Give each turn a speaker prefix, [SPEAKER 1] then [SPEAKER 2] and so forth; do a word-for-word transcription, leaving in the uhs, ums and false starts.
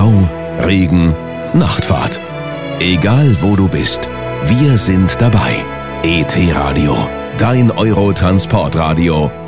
[SPEAKER 1] Stau, Regen, Nachtfahrt. Egal wo du bist, wir sind dabei. E T Radio, dein Euro-Transportradio